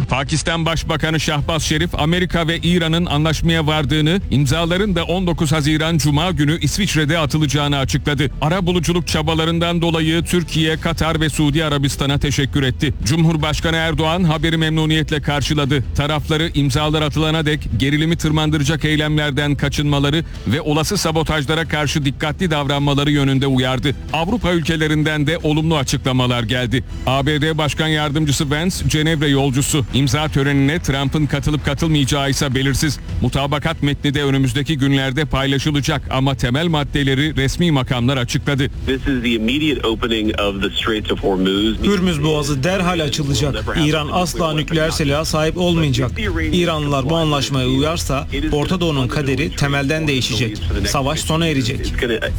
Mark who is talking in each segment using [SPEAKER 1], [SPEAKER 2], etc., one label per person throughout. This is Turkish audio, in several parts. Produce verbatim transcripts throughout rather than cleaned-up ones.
[SPEAKER 1] Pakistan Başbakanı Şahbaz Şerif, Amerika ve İran'ın anlaşmaya vardığını, imzaların da on dokuz Haziran Cuma günü İsviçre'de atılacağını açıkladı. Arabuluculuk çabalarından dolayı Türkiye, Katar ve Suudi Arabistan'a teşekkür etti. Cumhurbaşkanı Erdoğan haberi memnuniyetle karşıladı. Tarafları imzalar atılana dek gerilimi tırmandıracak eylemlerden kaçınmaları ve olası sabotajlara karşı dikkatli davranmaları yönünde uyardı. Avrupa ülkelerinden de olumlu açıklamalar geldi. A B D Başkan Yardımcısı Vance, Cenevre yolcusu. İmza törenine Trump'ın katılıp katılmayacağı ise belirsiz. Mutabakat metni de önümüzdeki günlerde paylaşılacak ama temel maddeleri resmi makamlar açıkladı.
[SPEAKER 2] Hürmüz Boğazı derhal açılacak. İran asla nükleer silaha sahip olmayacak. İranlılar bu anlaşmaya uyarsa Orta Doğu'nun kaderi temelden değişecek. Savaş sona erecek.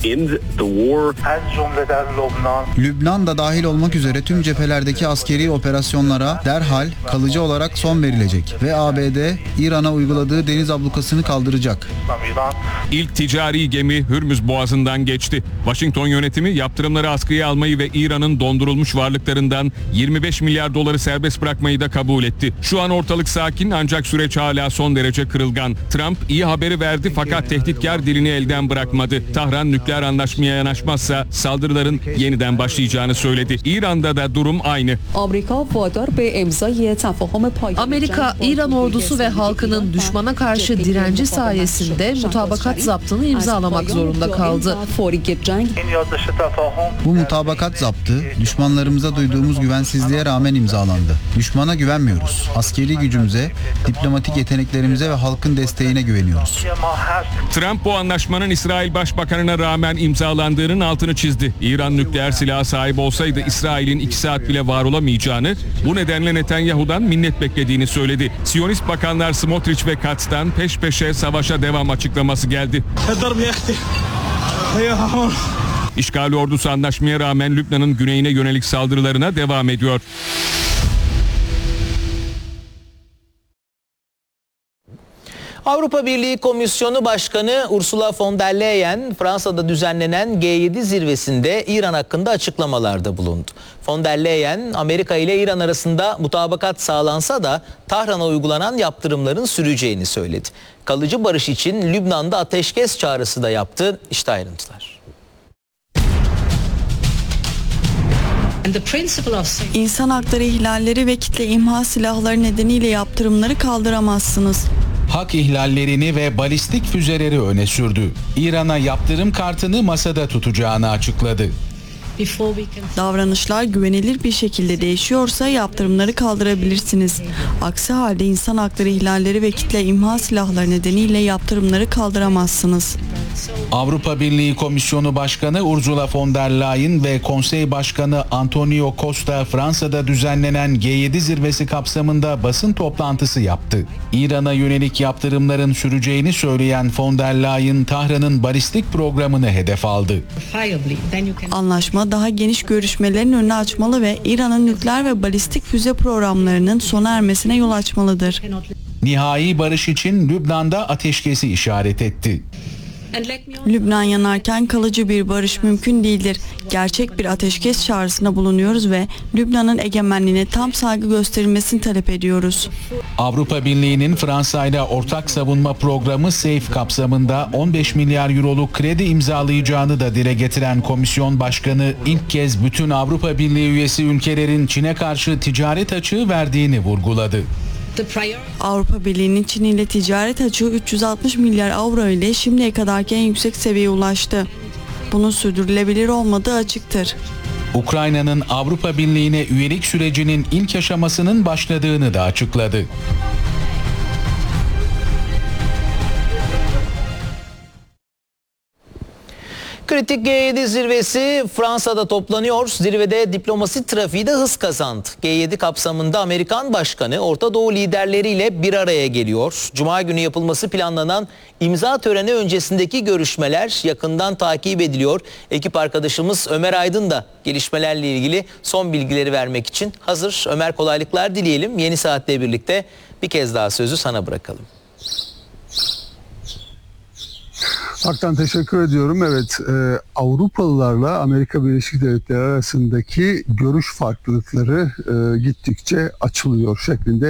[SPEAKER 3] Lübnan da dahil olmak üzere tüm cephelerdeki askeri operasyonlara derhal kalıcı olarak son verilecek ve A B D İran'a uyguladığı deniz ablukasını kaldıracak.
[SPEAKER 1] İlk ticari gemi Hürmüz Boğazı'ndan geçti. Washington yönetimi yaptırımları askıya almayı ve İran'ın dondurulmuş varlıklarından yirmi beş milyar doları serbest bırakmayı da kabul etti. Şu an ortalık sakin ancak süreç hala son derece kırılgan. Trump iyi haberi verdi fakat tehditkar dilini elden bırakmadı. Tahran nükleer anlaşmaya yanaşmazsa saldırıların yeniden başlayacağını söyledi. İran'da da durum aynı.
[SPEAKER 4] Amerika, İran ordusu ve halkının düşmana karşı direnci sayesinde mutabakat zaptını imzalamak zorunda kaldı.
[SPEAKER 3] Bu mutabakat zaptı düşmanlarımıza duyduğumuz güvensizliğe rağmen imzalandı. Düşmana güvenmiyoruz. Askeri gücümüze, diplomatik yeteneklerimize ve halkın desteğine güveniyoruz.
[SPEAKER 1] Trump bu anlaşmanın İsrail Başbakanı'na rağmen imzalandığının altını çizdi. İran nükleer silaha sahip olsaydı İsrail'in iki saat bile var olamayacağını, bu nedenle Netanyahu'dan minnet beklediğini söyledi. Siyonist bakanlar Smotrich ve Katz'tan peş peşe savaşa devam açıklaması geldi. İşgal ordusu anlaşmaya rağmen Lübnan'ın güneyine yönelik saldırılarına devam ediyor.
[SPEAKER 5] Avrupa Birliği Komisyonu Başkanı Ursula von der Leyen, Fransa'da düzenlenen G yedi zirvesinde İran hakkında açıklamalarda bulundu. Von der Leyen, Amerika ile İran arasında mutabakat sağlansa da Tahran'a uygulanan yaptırımların süreceğini söyledi. Kalıcı barış için Lübnan'da ateşkes çağrısı da yaptı. İşte ayrıntılar.
[SPEAKER 6] İnsan hakları ihlalleri ve kitle imha silahları nedeniyle yaptırımları kaldıramazsınız.
[SPEAKER 7] Hak ihlallerini ve balistik füzeleri öne sürdü. İran'a yaptırım kartını masada tutacağını açıkladı.
[SPEAKER 6] Davranışlar güvenilir bir şekilde değişiyorsa yaptırımları kaldırabilirsiniz. Aksi halde insan hakları ihlalleri ve kitle imha silahları nedeniyle yaptırımları kaldıramazsınız.
[SPEAKER 7] Avrupa Birliği Komisyonu Başkanı Ursula von der Leyen ve Konsey Başkanı Antonio Costa Fransa'da düzenlenen G yedi zirvesi kapsamında basın toplantısı yaptı. İran'a yönelik yaptırımların süreceğini söyleyen von der Leyen, Tahran'ın balistik programını hedef aldı.
[SPEAKER 6] Anlaşma daha geniş görüşmelerin önünü açmalı ve İran'ın nükleer ve balistik füze programlarının sona ermesine yol açmalıdır.
[SPEAKER 7] Nihai barış için Lübnan'da ateşkesi işaret etti.
[SPEAKER 6] Lübnan yanarken kalıcı bir barış mümkün değildir. Gerçek bir ateşkes çağrısına bulunuyoruz ve Lübnan'ın egemenliğine tam saygı gösterilmesini talep ediyoruz.
[SPEAKER 7] Avrupa Birliği'nin Fransa ile ortak savunma programı SAFE kapsamında on beş milyar euroluk kredi imzalayacağını da dile getiren komisyon başkanı ilk kez bütün Avrupa Birliği üyesi ülkelerin Çin'e karşı ticaret açığı verdiğini vurguladı.
[SPEAKER 6] Avrupa Birliği'nin Çin ile ticaret açığı üç yüz altmış milyar avro ile şimdiye kadarki en yüksek seviyeye ulaştı. Bunun sürdürülebilir olmadığı açıktır.
[SPEAKER 7] Ukrayna'nın Avrupa Birliği'ne üyelik sürecinin ilk aşamasının başladığını da açıkladı.
[SPEAKER 5] Kritik G yedi zirvesi Fransa'da toplanıyor. Zirvede diplomasi trafiği de hız kazandı. G yedi kapsamında Amerikan Başkanı Orta Doğu liderleriyle bir araya geliyor. Cuma günü yapılması planlanan imza töreni öncesindeki görüşmeler yakından takip ediliyor. Ekip arkadaşımız Ömer Aydın da gelişmelerle ilgili son bilgileri vermek için hazır. Ömer, kolaylıklar dileyelim. Yeni saatle birlikte bir kez daha sözü sana bırakalım.
[SPEAKER 8] Hakikaten teşekkür ediyorum. Evet, e, Avrupalılarla Amerika Birleşik Devletleri arasındaki görüş farklılıkları e, gittikçe açılıyor şeklinde